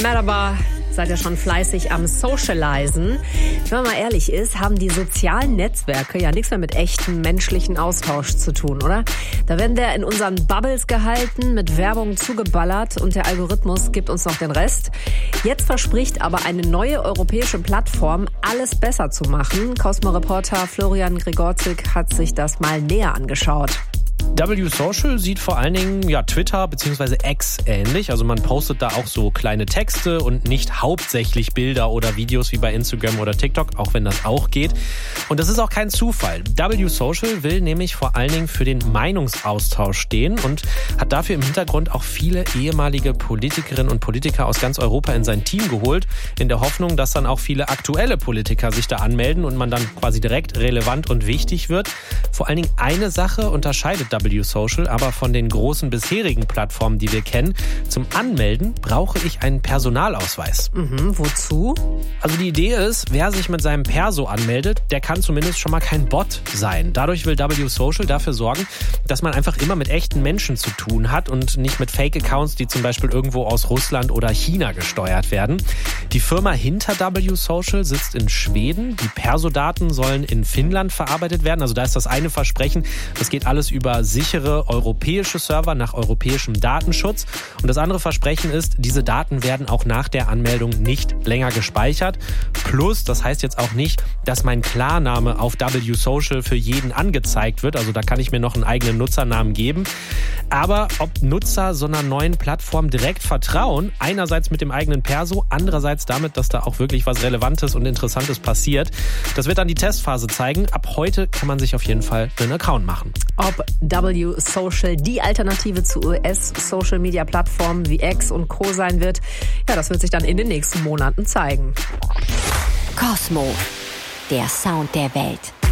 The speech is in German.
Merhaba. Seid ihr schon fleißig am Socialisen? Wenn man mal ehrlich ist, haben die sozialen Netzwerke ja nichts mehr mit echtem menschlichen Austausch zu tun, oder? Da werden wir in unseren Bubbles gehalten, mit Werbung zugeballert und der Algorithmus gibt uns noch den Rest. Jetzt verspricht aber eine neue europäische Plattform, alles besser zu machen. Cosmo-Reporter Florian Gregorczyk hat sich das mal näher angeschaut. W-Social sieht vor allen Dingen Twitter bzw. X ähnlich. Also man postet da auch so kleine Texte und nicht hauptsächlich Bilder oder Videos wie bei Instagram oder TikTok, auch wenn das auch geht. Und das ist auch kein Zufall. W-Social will nämlich vor allen Dingen für den Meinungsaustausch stehen und hat dafür im Hintergrund auch viele ehemalige Politikerinnen und Politiker aus ganz Europa in sein Team geholt, in der Hoffnung, dass dann auch viele aktuelle Politiker sich da anmelden und man dann quasi direkt relevant und wichtig wird. Vor allen Dingen eine Sache unterscheidet W-Social aber von den großen bisherigen Plattformen, die wir kennen. Zum Anmelden brauche ich einen Personalausweis. Wozu? Also die Idee ist, wer sich mit seinem Perso anmeldet, der kann zumindest schon mal kein Bot sein. Dadurch will W-Social dafür sorgen, dass man einfach immer mit echten Menschen zu tun hat und nicht mit Fake-Accounts, die zum Beispiel irgendwo aus Russland oder China gesteuert werden. Die Firma hinter W-Social sitzt in Schweden. Die Perso-Daten sollen in Finnland verarbeitet werden. Also da ist das eine Versprechen, das geht alles über sichere europäische Server nach europäischem Datenschutz. Und das andere Versprechen ist, diese Daten werden auch nach der Anmeldung nicht länger gespeichert. Plus, das heißt jetzt auch nicht, dass mein Klarname auf W-Social für jeden angezeigt wird. Also da kann ich mir noch einen eigenen Nutzernamen geben. Aber ob Nutzer so einer neuen Plattform direkt vertrauen, einerseits mit dem eigenen Perso, andererseits damit, dass da auch wirklich was Relevantes und Interessantes passiert, das wird dann die Testphase zeigen. Ab heute kann man sich auf jeden Fall einen Account machen. Ob W-Social die Alternative zu US-Social-Media-Plattformen wie X und Co. sein wird, das wird sich dann in den nächsten Monaten zeigen. Cosmo, der Sound der Welt.